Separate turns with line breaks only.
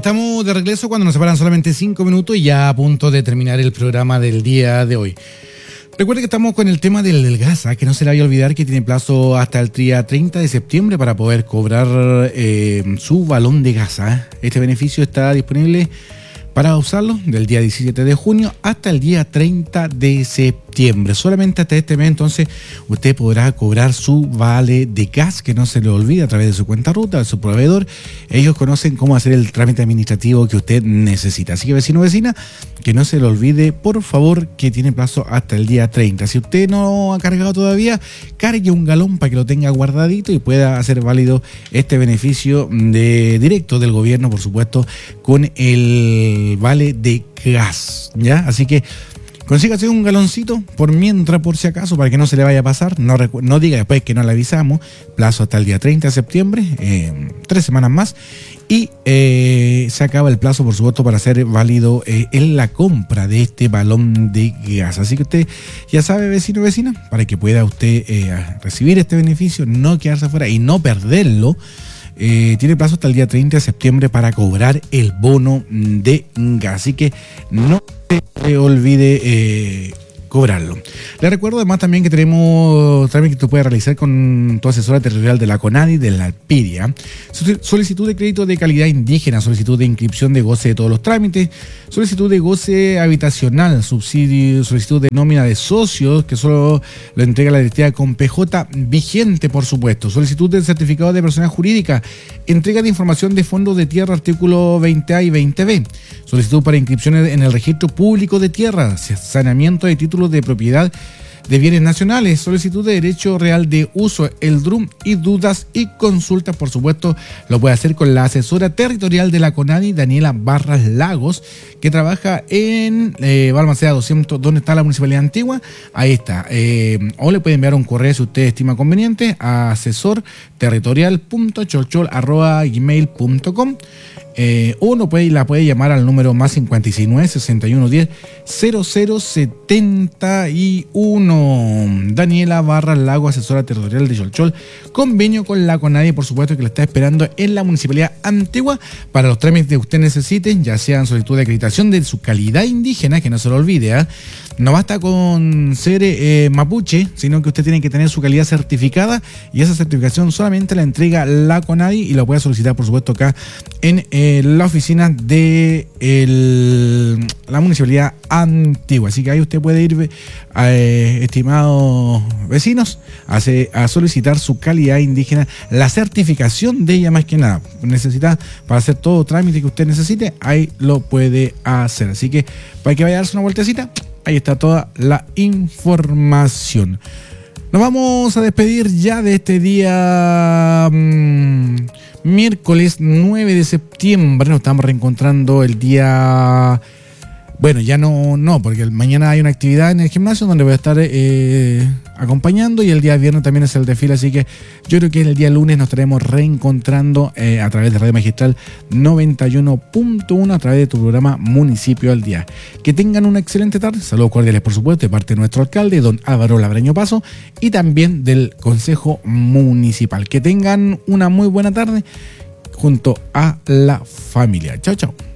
estamos de regreso cuando nos separan solamente 5 minutos y ya a punto de terminar el programa del día de hoy. Recuerde que estamos con el tema del gas, que no se le vaya a olvidar que tiene plazo hasta el día 30 de septiembre para poder cobrar su balón de gas. Este beneficio está disponible para usarlo del día 17 de junio hasta el día 30 de septiembre. Solamente hasta este mes, entonces, usted podrá cobrar su vale de gas, que no se le olvide, a través de su cuenta ruta, de su proveedor. Ellos conocen cómo hacer el trámite administrativo que usted necesita. Así que, vecino o vecina, que no se le olvide, por favor, que tiene plazo hasta el día 30. Si usted no ha cargado todavía, cargue un galón para que lo tenga guardadito y pueda hacer válido este beneficio directo del gobierno, por supuesto, con el vale de gas, ¿ya? Así que consígase un galoncito por mientras, por si acaso, para que no se le vaya a pasar. No diga después que no le avisamos. Plazo hasta el día 30 de septiembre, 3 semanas más. Y se acaba el plazo, por supuesto, para hacer válido en la compra de este balón de gas. Así que usted ya sabe, vecino o vecina, para que pueda usted recibir este beneficio, no quedarse afuera y no perderlo. Tiene plazo hasta el día 30 de septiembre para cobrar el bono de gas. Así que no se olvide cobrarlo. Le recuerdo además también que tenemos trámite que tú puedes realizar con tu asesora territorial de la CONADI, de la Alpiria. Solicitud de crédito de calidad indígena, solicitud de inscripción de goce de todos los trámites, solicitud de goce habitacional, subsidio, solicitud de nómina de socios, que solo lo entrega la directiva con PJ vigente, por supuesto, solicitud del certificado de personalidad jurídica, entrega de información de fondos de tierra, artículo 20A y 20B, solicitud para inscripciones en el registro público de tierra, saneamiento de títulos de propiedad de bienes nacionales, solicitud de derecho real de uso, el DRUM, y dudas y consultas, por supuesto, lo puede hacer con la asesora territorial de la CONADI, Daniela Barras Lagos, que trabaja en Balmaceda 200, donde está la Municipalidad Antigua. Ahí está. O le puede enviar un correo si usted estima conveniente a asesorterritorial.cholchol@gmail.com. O la puede llamar al número más 569 6110 0071. Daniela Barras Lago, asesora territorial de Cholchol, convenio con la CONADI, por supuesto, que la está esperando en la Municipalidad Antigua para los trámites que usted necesite, ya sean solicitud de acreditación de su calidad indígena, que no se lo olvide, no basta con ser mapuche, sino que usted tiene que tener su calidad certificada, y esa certificación solamente la entrega la CONADI y la puede solicitar, por supuesto, acá en la oficina de la Municipalidad Antigua. Así que ahí usted puede ir, estimados vecinos, a solicitar su calidad indígena, la certificación de ella más que nada. Necesita, para hacer todo trámite que usted necesite, ahí lo puede hacer. Así que para que vaya a darse una vueltecita, ahí está toda la información. Nos vamos a despedir ya de este día miércoles 9 de septiembre. Nos estamos reencontrando el día... Bueno, ya no, porque mañana hay una actividad en el gimnasio donde voy a estar acompañando, y el día viernes también es el desfile, así que yo creo que el día lunes nos estaremos reencontrando a través de Radio Magistral 91.1, a través de tu programa Municipio al Día. Que tengan una excelente tarde, saludos cordiales por supuesto de parte de nuestro alcalde, don Álvaro Labreño Paso, y también del Consejo Municipal. Que tengan una muy buena tarde junto a la familia. Chao, chao.